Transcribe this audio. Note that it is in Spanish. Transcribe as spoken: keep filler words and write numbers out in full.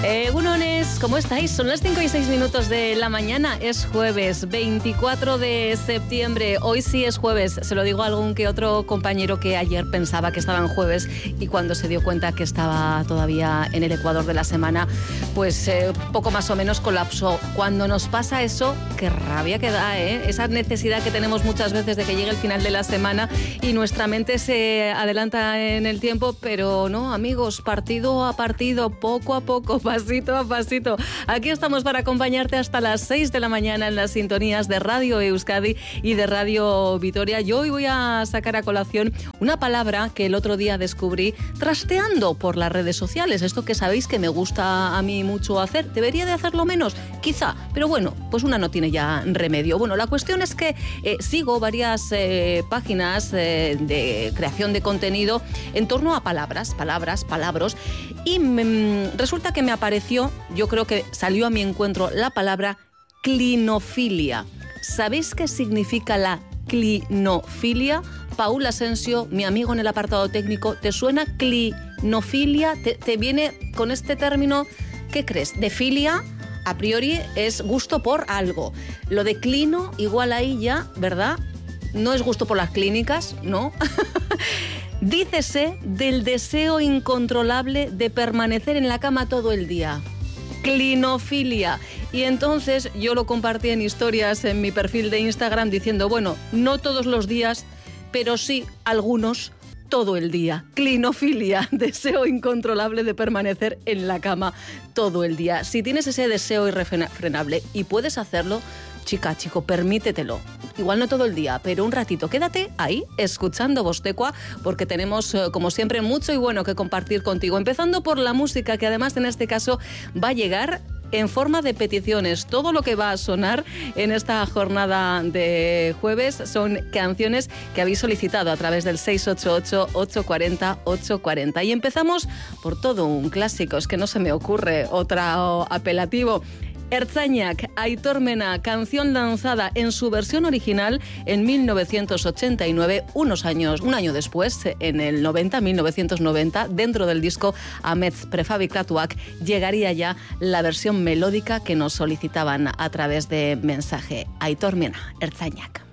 Eh, Buenos, ¿cómo estáis? Son las cinco y seis minutos de la mañana. Es jueves veinticuatro de septiembre. Hoy sí es jueves. Se lo digo a algún que otro compañero que ayer pensaba que estaba en jueves y cuando se dio cuenta que estaba todavía en el ecuador de la semana, pues eh, poco más o menos colapsó. Cuando nos pasa eso, qué rabia que da, ¿eh? Esa necesidad que tenemos muchas veces de que llegue el final de la semana y nuestra mente se adelanta en el tiempo, pero no, amigos, partido a partido, poco a poco, pasito a pasito. Aquí estamos para acompañarte hasta las seis de la mañana en las sintonías de Radio Euskadi y de Radio Vitoria. Yo hoy voy a sacar a colación una palabra que el otro día descubrí trasteando por las redes sociales. Esto que sabéis que me gusta a mí mucho hacer. ¿Debería de hacerlo menos? Quizá, pero bueno, pues una no tiene ya remedio. Bueno, la cuestión es que eh, sigo varias eh, páginas eh, de creación de contenido en torno a palabras, palabras, palabras, y me, resulta que me apareció, yo creo que salió a mi encuentro la palabra clinofilia. ¿Sabéis qué significa la clinofilia? Paul Asensio, mi amigo en el apartado técnico, ¿te suena clinofilia? ¿Te, te viene con este término? ¿Qué crees? ¿De filia? A priori es gusto por algo. Lo de clino, igual ahí ya, ¿verdad? No es gusto por las clínicas, ¿no? Dícese del deseo incontrolable de permanecer en la cama todo el día. Clinofilia. Y entonces yo lo compartí en historias en mi perfil de Instagram diciendo, bueno, no todos los días, pero sí algunos todo el día. Clinofilia, deseo incontrolable de permanecer en la cama todo el día. Si tienes ese deseo irrefrenable y puedes hacerlo, chica, chico, permítetelo. Igual no todo el día, pero un ratito. Quédate ahí escuchando Vostequa porque tenemos, como siempre, mucho y bueno que compartir contigo. Empezando por la música, que además en este caso va a llegar en forma de peticiones. Todo lo que va a sonar en esta jornada de jueves son canciones que habéis solicitado a través del seis ocho ocho, ocho cuatro cero, ocho cuatro cero. Y empezamos por todo un clásico, es que no se me ocurre otro apelativo. Ertzainak, Aitor Mena, canción lanzada en su versión original en mil novecientos ochenta y nueve, unos años, un año después, en el noventa, mil novecientos noventa, dentro del disco Amets Prefabrikatuak, llegaría ya la versión melódica que nos solicitaban a través de mensaje. Aitor Mena, Ertzainak.